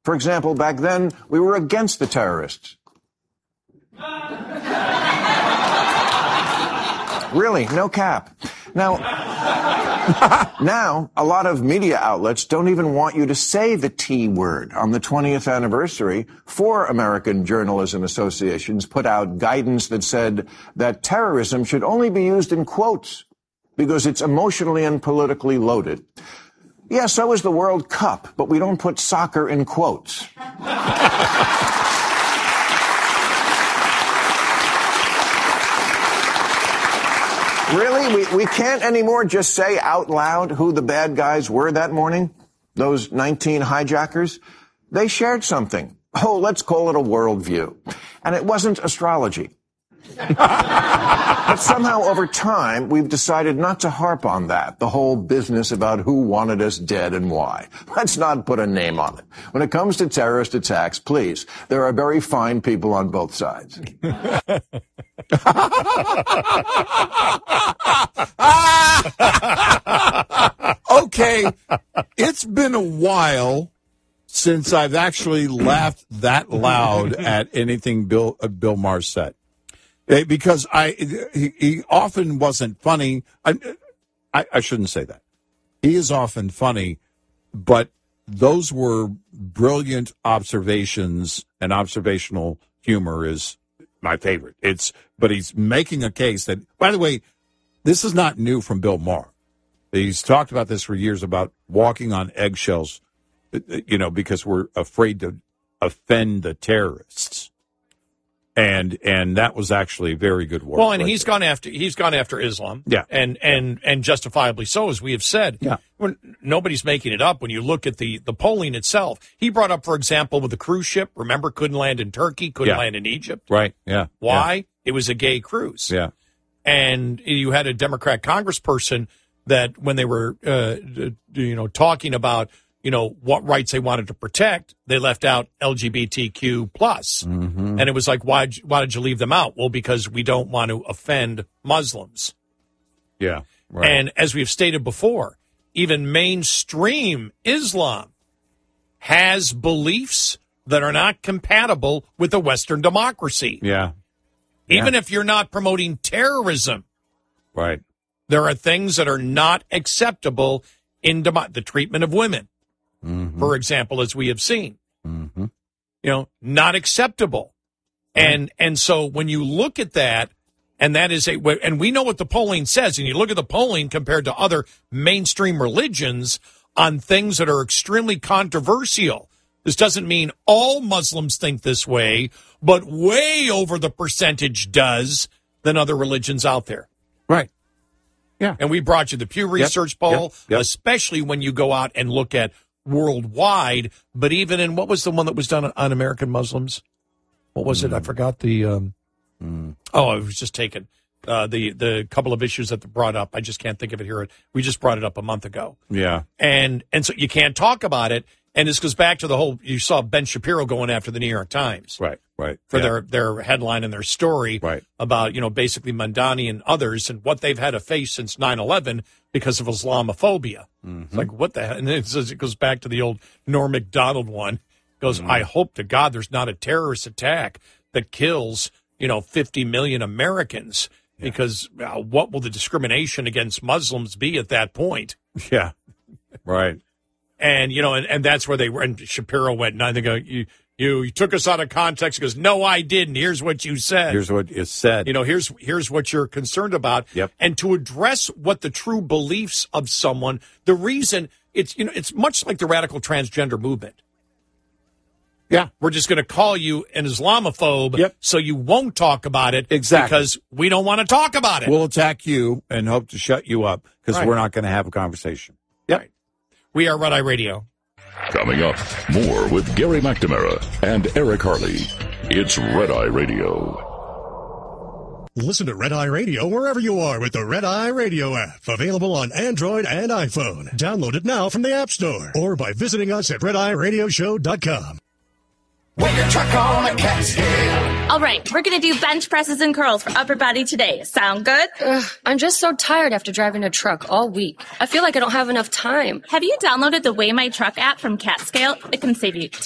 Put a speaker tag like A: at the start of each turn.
A: For example, back then, we were against the terrorists. Really, no cap. Now, a lot of media outlets don't even want you to say the T word. On the 20th anniversary, 4 American journalism associations put out guidance that said that terrorism should only be used in quotes because it's emotionally and politically loaded. Yeah, so is the World Cup, but we don't put soccer in quotes. Really? We can't anymore just say out loud who the bad guys were that morning? Those 19 hijackers? They shared something. Oh, let's call it a worldview. And it wasn't astrology. But somehow over time, we've decided not to harp on that, the whole business about who wanted us dead and why. Let's not put a name on it. When it comes to terrorist attacks, please, there are very fine people on both sides.
B: Okay, it's been a while since I've actually laughed that loud at anything Bill Maher said. Because he often wasn't funny. I shouldn't say that. He is often funny, but those were brilliant observations, and observational humor is my favorite. But he's making a case that, by the way, this is not new from Bill Maher. He's talked about this for years, about walking on eggshells, because we're afraid to offend the terrorists. And that was actually very good work.
C: Well, and he's gone after Islam.
B: Yeah.
C: And justifiably so, as we have said.
B: Yeah.
C: Nobody's making it up when you look at the polling itself. He brought up, for example, with the cruise ship, remember, couldn't land in Turkey, couldn't land in Egypt.
B: Right, yeah.
C: Why?
B: Yeah.
C: It was a gay cruise.
B: Yeah.
C: And you had a Democrat congressperson that when they were, talking about, what rights they wanted to protect, they left out LGBTQ+.
B: Mm-hmm.
C: And it was like, why did you leave them out? Well, because we don't want to offend Muslims.
B: Yeah. Right.
C: And as we've stated before, even mainstream Islam has beliefs that are not compatible with a Western democracy.
B: Yeah.
C: Even if you're not promoting terrorism.
B: Right.
C: There are things that are not acceptable in the treatment of women.
B: Mm-hmm.
C: For example, as we have seen,
B: mm-hmm.
C: Not acceptable. Right. And so when you look at that, and that is and we know what the polling says, and you look at the polling compared to other mainstream religions on things that are extremely controversial. This doesn't mean all Muslims think this way, but way over the percentage does than other religions out there.
B: Right. Yeah.
C: And we brought you the Pew Research poll,
B: yep.
C: especially when you go out and look at worldwide, but even in, what was the one that was done on American Muslims? What was it? I forgot the, Oh, I was just taken. The couple of issues that they brought up. I just can't think of it here. We just brought it up a month ago.
B: Yeah.
C: And so you can't talk about it. And this goes back to the whole, you saw Ben Shapiro going after the New York Times.
B: Right.
C: For their headline and their story.
B: Right.
C: About, basically Mandani and others and what they've had to face since 9/11 because of Islamophobia. Mm-hmm. It's like, what the hell? And it goes back to the old Norm Macdonald one. It goes, I hope to God there's not a terrorist attack that kills, 50 million Americans. Yeah. Because what will the discrimination against Muslims be at that point?
B: Yeah. Right.
C: And, and that's where they were. And Shapiro went, and I think you took us out of context. He goes, no, I didn't. Here's what you said.
B: Here's what you said.
C: Here's what you're concerned about.
B: Yep.
C: And to address what the true beliefs of someone, the reason it's much like the radical transgender movement.
B: Yeah.
C: We're just going to call you an Islamophobe so you won't talk about it.
B: Exactly.
C: Because we don't want to talk about it.
B: We'll attack you and hope to shut you up because we're not going to have a conversation.
C: Yep. Right. We are Red Eye Radio.
D: Coming up, more with Gary McNamara and Eric Harley. It's Red Eye Radio.
E: Listen to Red Eye Radio wherever you are with the Red Eye Radio app. Available on Android and iPhone. Download it now from the App Store or by visiting us at RedEyeRadioshow.com.
F: When your truck on a Catskill.
G: All right, we're going to do bench presses and curls for upper body today. Sound good?
H: I'm just so tired after driving a truck all week. I feel like I don't have enough time.
G: Have you downloaded the Weigh My Truck app from Catskill? It can save you